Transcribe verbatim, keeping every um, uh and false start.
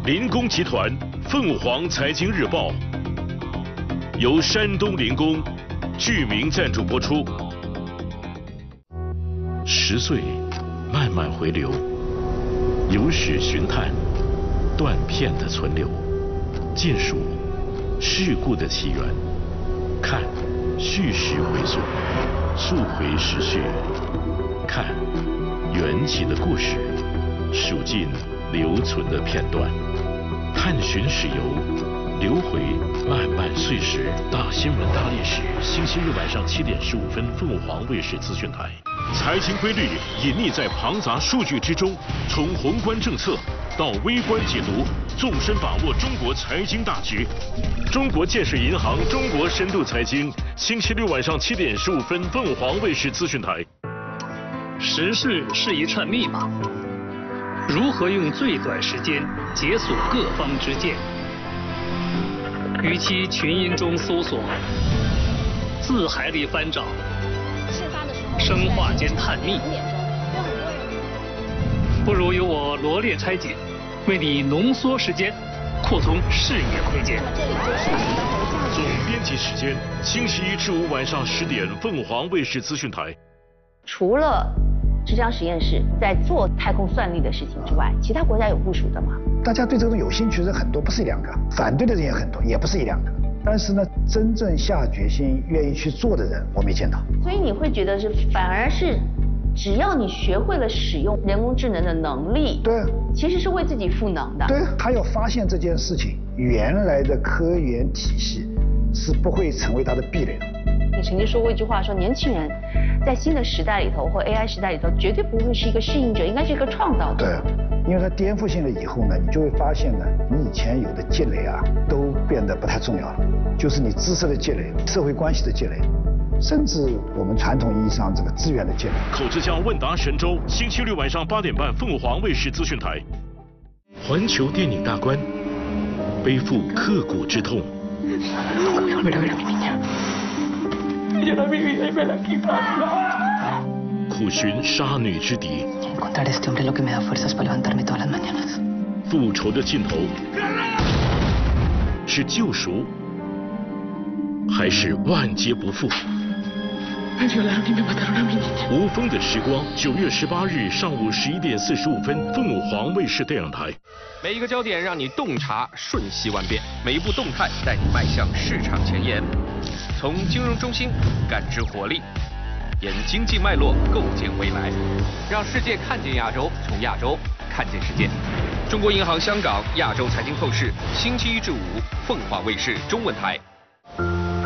林工集团凤凰财经日报由山东林工剧名赞助播出。十岁慢慢回流，有史寻探断片的存留，见数事故的起源，看叙事回溯，溯回时序，看缘起的故事，数尽留存的片段，探寻史游，留回漫漫岁时。大新闻大历史，星期日晚上七点十五分，凤凰卫视资讯台。财经规律隐匿在庞杂数据之中，从宏观政策到微观解读，纵深把握中国财经大局。中国建设银行中国深度财经，星期六晚上七点十五分，凤凰卫视资讯台。 时事是一串密码，如何用最短时间解锁各方之见？与其群音中搜索，字海里翻找，生化间探秘，不如由我罗列拆解，为你浓缩时间，扩充视野空间。 总编辑时间：星期一至五晚上十点，凤凰卫视资讯台。 除了浙江实验室在做太空算力的事情之外，其他国家有部署的吗？ 大家对这种有兴趣的人很多，不是一两个；反对的人也很多，也不是一两个。但是呢，真正下决心、愿意去做的人，我没见到。 所以你会觉得是，反而是，只要你学会了使用人工智能的能力， 对， 其实是为自己赋能的。 对，他要发现这件事情，原来的科研体系是不会成为他的壁垒的。 你曾经说过一句话，说年轻人在新的时代里头或 A I 时代里头，绝对不会是一个适应者，应该是一个创造者。 对，因为它颠覆性了以后呢，你就会发现呢，你以前有的积累啊，都变得不太重要了，就是你知识的积累、社会关系的积累，甚至我们传统意义上这个资源的积累。 口之家问答神州，星期六晚上八点半，凤凰卫视资讯台。环球电影大观，背负刻骨之痛。苦寻杀女之敌，复仇的尽头是救赎，还是万劫不复？无风的时光，九月十八日上午十一点四十五分，凤凰卫视电影台。 每一个焦点让你洞察瞬息万变，每一步动态带你迈向市场前沿。从金融中心感知活力，沿经济脉络构建未来，让世界看见亚洲，从亚洲看见世界。中国银行香港亚洲财经透视，星期一至五，凤凰卫视中文台。